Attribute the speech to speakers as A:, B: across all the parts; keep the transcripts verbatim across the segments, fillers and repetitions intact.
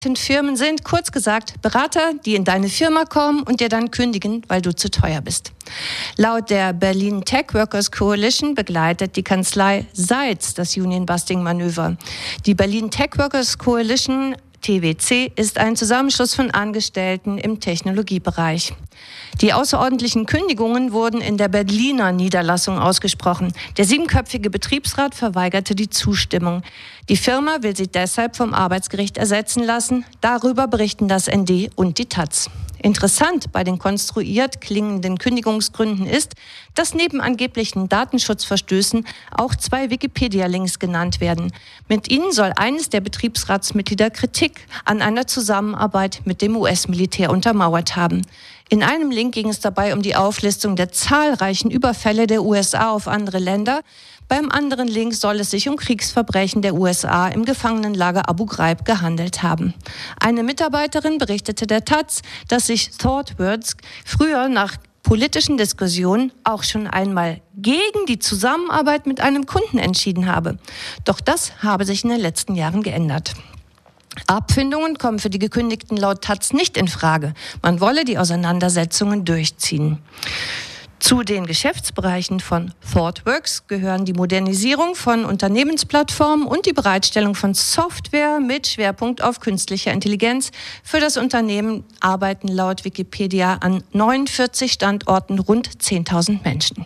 A: Firmen sind, kurz gesagt, Berater, die in deine Firma kommen und dir dann kündigen, weil du zu teuer bist. Laut der Berlin Tech Workers Coalition begleitet die Kanzlei Seitz das Union-Busting-Manöver. Die Berlin Tech Workers Coalition T W C ist ein Zusammenschluss von Angestellten im Technologiebereich. Die außerordentlichen Kündigungen wurden in der Berliner Niederlassung ausgesprochen. Der siebenköpfige Betriebsrat verweigerte die Zustimmung. Die Firma will sie deshalb vom Arbeitsgericht ersetzen lassen. Darüber berichten das N D und die Taz. Interessant bei den konstruiert klingenden Kündigungsgründen ist, dass neben angeblichen Datenschutzverstößen auch zwei Wikipedia-Links genannt werden. Mit ihnen soll eines der Betriebsratsmitglieder Kritik an einer Zusammenarbeit mit dem U S-Militär untermauert haben. In einem Link ging es dabei um die Auflistung der zahlreichen Überfälle der U S A auf andere Länder. Beim anderen Link soll es sich um Kriegsverbrechen der U S A im Gefangenenlager Abu Ghraib gehandelt haben. Eine Mitarbeiterin berichtete der Taz, dass sich ThoughtWorks früher nach politischen Diskussionen auch schon einmal gegen die Zusammenarbeit mit einem Kunden entschieden habe. Doch das habe sich in den letzten Jahren geändert. Abfindungen kommen für die Gekündigten laut Taz nicht in Frage. Man wolle die Auseinandersetzungen durchziehen. Zu den Geschäftsbereichen von ThoughtWorks gehören die Modernisierung von Unternehmensplattformen und die Bereitstellung von Software mit Schwerpunkt auf künstlicher Intelligenz. Für das Unternehmen arbeiten laut Wikipedia an neunundvierzig Standorten rund zehntausend Menschen.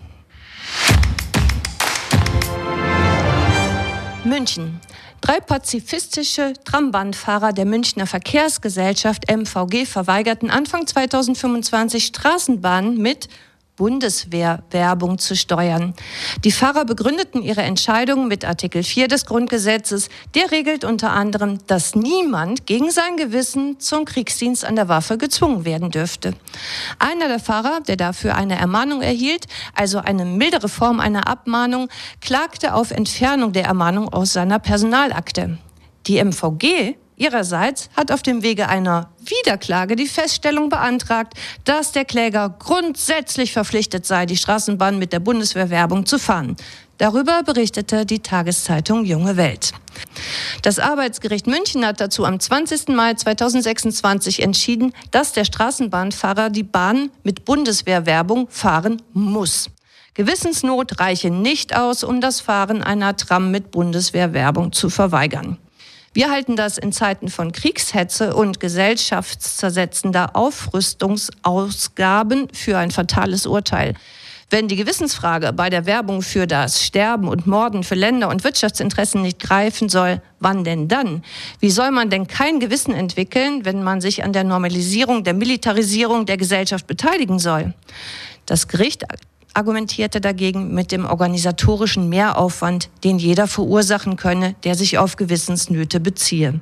A: München. Drei pazifistische Trambahnfahrer der Münchner Verkehrsgesellschaft M V G verweigerten Anfang zweitausendfünfundzwanzig Straßenbahnen mit Bundeswehrwerbung zu steuern. Die Fahrer begründeten ihre Entscheidung mit Artikel vier des Grundgesetzes. Der regelt unter anderem, dass niemand gegen sein Gewissen zum Kriegsdienst an der Waffe gezwungen werden dürfte. Einer der Fahrer, der dafür eine Ermahnung erhielt, also eine mildere Form einer Abmahnung, klagte auf Entfernung der Ermahnung aus seiner Personalakte. Die M V G ihrerseits hat auf dem Wege einer Wiederklage die Feststellung beantragt, dass der Kläger grundsätzlich verpflichtet sei, die Straßenbahn mit der Bundeswehrwerbung zu fahren. Darüber berichtete die Tageszeitung Junge Welt. Das Arbeitsgericht München hat dazu am zwanzigsten Mai zweitausendsechsundzwanzig entschieden, dass der Straßenbahnfahrer die Bahn mit Bundeswehrwerbung fahren muss. Gewissensnot reiche nicht aus, um das Fahren einer Tram mit Bundeswehrwerbung zu verweigern. Wir halten das in Zeiten von Kriegshetze und gesellschaftszersetzender Aufrüstungsausgaben für ein fatales Urteil. Wenn die Gewissensfrage bei der Werbung für das Sterben und Morden für Länder- und Wirtschaftsinteressen nicht greifen soll, wann denn dann? Wie soll man denn kein Gewissen entwickeln, wenn man sich an der Normalisierung, der Militarisierung der Gesellschaft beteiligen soll? Das Gericht argumentierte dagegen mit dem organisatorischen Mehraufwand, den jeder verursachen könne, der sich auf Gewissensnöte beziehe.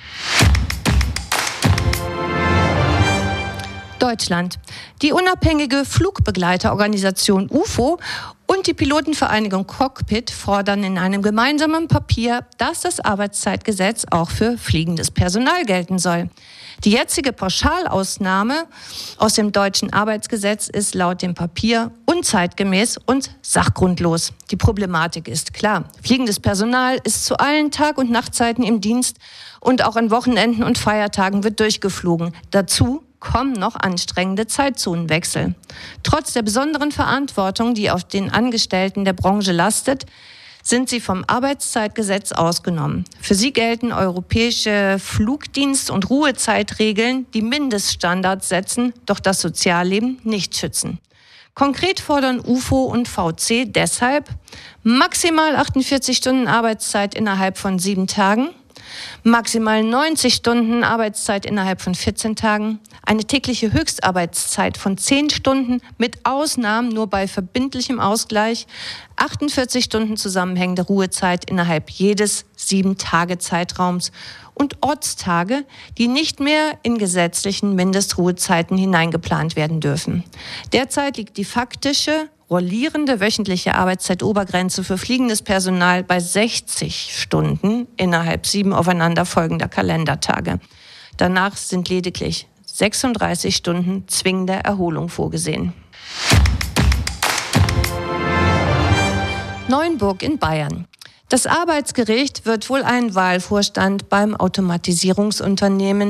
A: Deutschland. Die unabhängige Flugbegleiterorganisation U F O und die Pilotenvereinigung Cockpit fordern in einem gemeinsamen Papier, dass das Arbeitszeitgesetz auch für fliegendes Personal gelten soll. Die jetzige Pauschalausnahme aus dem deutschen Arbeitsgesetz ist laut dem Papier unzeitgemäß und sachgrundlos. Die Problematik ist klar. Fliegendes Personal ist zu allen Tag- und Nachtzeiten im Dienst und auch an Wochenenden und Feiertagen wird durchgeflogen. Dazu kommen noch anstrengende Zeitzonenwechsel. Trotz der besonderen Verantwortung, die auf den Angestellten der Branche lastet, sind sie vom Arbeitszeitgesetz ausgenommen. Für sie gelten europäische Flugdienst- und Ruhezeitregeln, die Mindeststandards setzen, doch das Sozialleben nicht schützen. Konkret fordern U F O und V C deshalb maximal achtundvierzig Stunden Arbeitszeit innerhalb von sieben Tagen, maximal neunzig Stunden Arbeitszeit innerhalb von vierzehn Tagen, eine tägliche Höchstarbeitszeit von zehn Stunden mit Ausnahmen nur bei verbindlichem Ausgleich, achtundvierzig Stunden zusammenhängende Ruhezeit innerhalb jedes sieben-Tage-Zeitraums und Ortstage, die nicht mehr in gesetzlichen Mindestruhezeiten hineingeplant werden dürfen. Derzeit liegt die faktische rollierende wöchentliche Arbeitszeitobergrenze für fliegendes Personal bei sechzig Stunden innerhalb sieben aufeinanderfolgender Kalendertage. Danach sind lediglich sechsunddreißig Stunden zwingender Erholung vorgesehen. Neuenburg in Bayern. Das Arbeitsgericht wird wohl einen Wahlvorstand beim Automatisierungsunternehmen